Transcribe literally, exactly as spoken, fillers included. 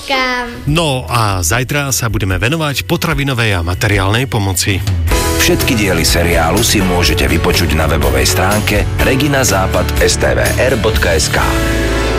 Počkám. No a zajtra sa budeme venovať potravinovej a materiálnej pomoci. Všetky diely seriálu si môžete vypočuť na webovej stránke regina západ bodka es té vé er bodka es ká.